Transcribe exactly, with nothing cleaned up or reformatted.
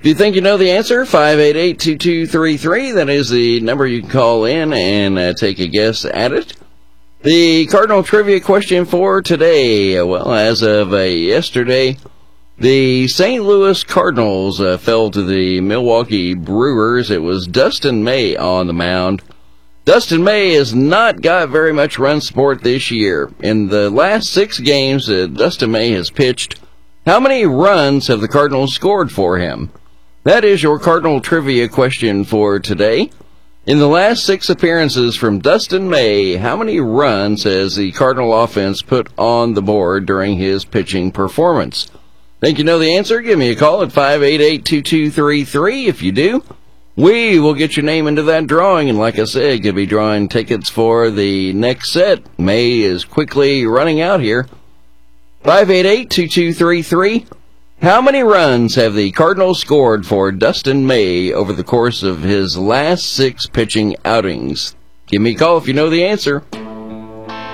If you think you know the answer, five eight eight, two two three three. That is the number you can call in and uh, take a guess at it. The Cardinal trivia question for today. Well, as of uh, yesterday, the Saint Louis Cardinals uh, fell to the Milwaukee Brewers. It was Dustin May on the mound. Dustin May has not got very much run support this year. In the last six games that Dustin May has pitched, how many runs have the Cardinals scored for him? That is your Cardinal trivia question for today. In the last six appearances from Dustin May, how many runs has the Cardinal offense put on the board during his pitching performance? Think you know the answer? Give me a call at five eight eight, two two three three. If you do, we will get your name into that drawing. And like I said, could be drawing tickets for the next set. May is quickly running out here. five eight eight, two two three three. How many runs have the Cardinals scored for Dustin May over the course of his last six pitching outings? Give me a call if you know the answer.